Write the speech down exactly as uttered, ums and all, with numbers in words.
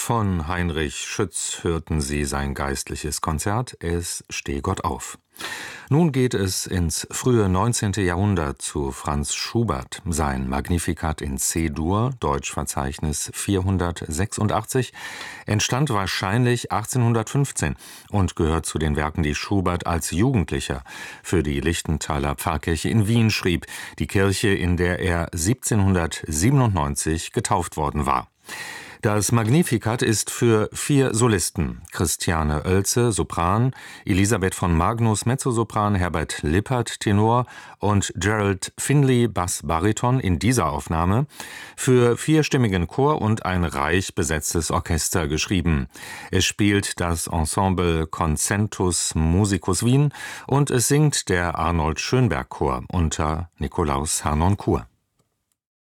Von Heinrich Schütz hörten Sie sein geistliches Konzert Es steh Gott auf. Nun geht es ins frühe neunzehnte. Jahrhundert zu Franz Schubert. Sein Magnificat in C-Dur, Deutschverzeichnis vierhundertsechsundachtzig, entstand wahrscheinlich achtzehnhundertfünfzehn und gehört zu den Werken, die Schubert als Jugendlicher für die Lichtenthaler Pfarrkirche in Wien schrieb, die Kirche, in der er siebzehnhundertsiebenundneunzig getauft worden war. Das Magnificat ist für vier Solisten: Christiane Oelze, Sopran, Elisabeth von Magnus, Mezzosopran, Herbert Lippert, Tenor und Gerald Finley, Bass-Bariton in dieser Aufnahme, für vierstimmigen Chor und ein reich besetztes Orchester geschrieben. Es spielt das Ensemble Concentus Musicus Wien und es singt der Arnold Schönberg Chor unter Nikolaus Harnoncourt.